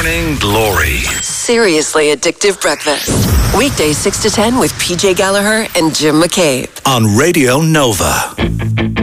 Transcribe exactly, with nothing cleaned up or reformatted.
Morning Glory. Seriously addictive breakfast. Weekdays six to ten with P J Gallagher and Jim McCabe. On Radio Nova.